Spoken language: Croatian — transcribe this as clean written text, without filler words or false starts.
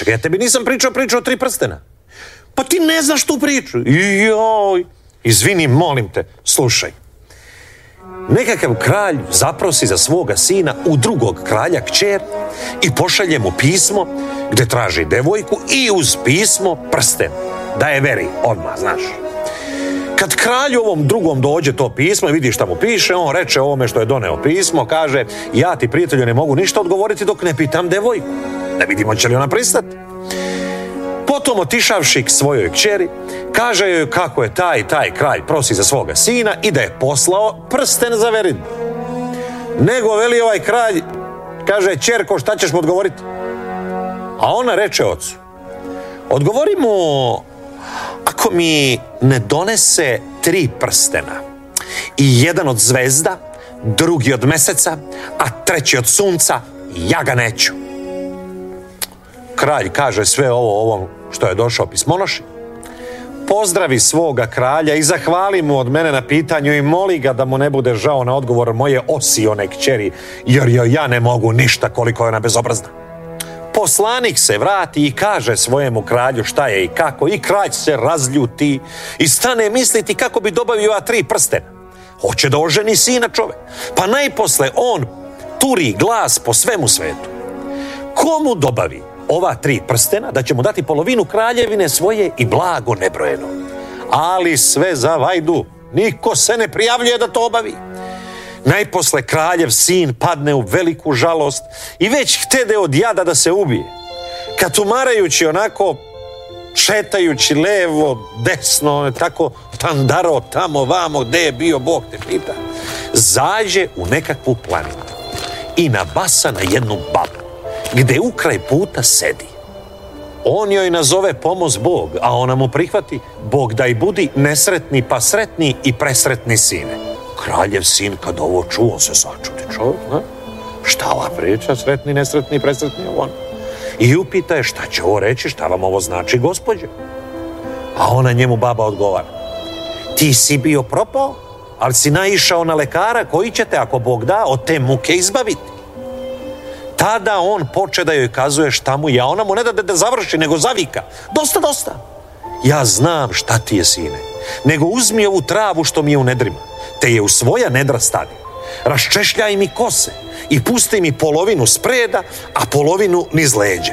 Čekaj, ja tebi nisam pričao o 3 prstena. Pa ti ne znaš tu priču. Joj, izvini, molim te, slušaj. Nekakav kralj zaprosi za svoga sina u drugog kralja kćer i pošalje mu pismo gdje traži devojku i uz pismo prsten. Da je veri, odmah, znaš. Kad kralju ovom drugom dođe to pismo i vidi šta mu piše, on reče ovome što je doneo pismo, kaže, ja ti, prijatelju, ne mogu ništa odgovoriti dok ne pitam devojku. Da vidimo će li ona pristati. Potom, otišavši k svojoj kćeri, kaže joj kako je taj kralj prosi za svoga sina i da je poslao prsten za verin. Nego veli ovaj kralj, kaže, ćerko, šta ćeš mu odgovoriti? A ona reče ocu, odgovori mu, ako mi ne donese 3 prstena i jedan od zvezda, drugi od meseca, a treći od sunca, ja ga neću. Kralj kaže sve ovo ovom što je došao pismonoši, pozdravi svoga kralja i zahvali mu od mene na pitanju i moli ga da mu ne bude žao na odgovor moje osione kćeri, jer joj ja ne mogu ništa koliko je ona bezobrazna. Poslanik se vrati i kaže svojemu kralju šta je i kako, i kralj se razljuti i stane misliti kako bi dobavio ova 3 prstena. Hoće da oženi sina čovek, pa najposle on turi glas po svemu svetu. Komu dobavi ova 3 prstena, da će mu dati polovinu kraljevine svoje i blago nebrojeno. Ali sve za vajdu, niko se ne prijavljuje da to obavi. Najposle kraljev sin padne u veliku žalost i već htede od jada da se ubije. Kad umarajući onako, šetajući levo, desno, tako tandaro tamo vamo gde je bio Bog te pita, zađe u nekakvu planinu i nabasa na jednu babu gde ukraj puta sedi. On joj nazove pomoz Bog, a ona mu prihvati, Bog daj budi nesretni pa sretni i presretni sine. Kraljev sin kad ovo čuo se začudi čovjek, ne? Šta ova priča, sretni, nesretni, presretni, on? I upita je šta će ovo reći, šta vam ovo znači, gospođe? A ona njemu baba odgovara, ti si bio propao, ali si naišao na lekara koji će te, ako Bog da, od te muke izbaviti. Tada on poče da joj kazuje šta mu je, a ona mu ne da završi, nego zavika. Dosta, dosta. Ja znam šta ti je, sine, nego uzmi ovu travu što mi je u nedrima, te je u svoja nedra stavi. Raščešljaj mi kose i pusti mi polovinu spreda, a polovinu niz leđa.